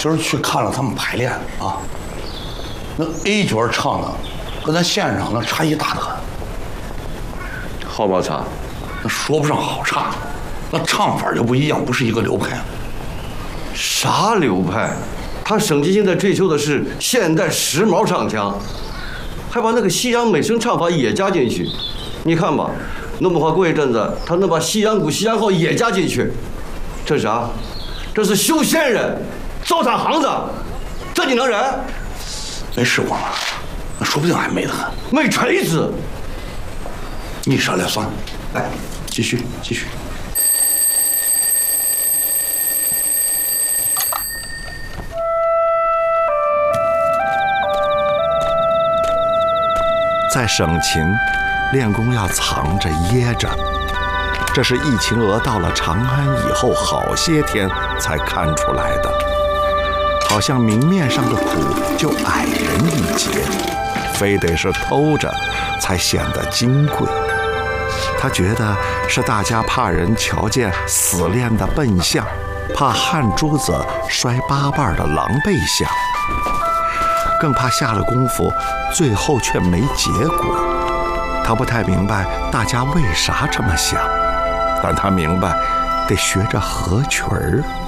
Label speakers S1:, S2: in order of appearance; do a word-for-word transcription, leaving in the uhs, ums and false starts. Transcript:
S1: 今儿去看了他们排练啊，那 A 角唱的跟咱线上那差异大得很。
S2: 好不好差？
S1: 那说不上好差，那唱法就不一样，不是一个流派。
S2: 啥流派？他省级现在追求的是现代时髦唱腔，还把那个西洋美声唱法也加进去。你看吧，弄不好过一阵子他能把西洋鼓、西洋号也加进去。这是啥？这是修仙人，糟蹋行子，这你能忍？
S1: 没试过吗？那说不定还美得很。
S2: 没锤子。
S1: 你说了算。来，继续继续。
S3: 在省琴，练功要藏着掖着，这是易秦娥到了长安以后好些天才看出来的。好像明面上的苦就矮人一截，非得是偷着才显得金贵。他觉得是大家怕人瞧见死练的笨相，怕汗珠子摔八瓣的狼狈相，更怕下了功夫最后却没结果。他不太明白大家为啥这么想，但他明白得学着合曲儿。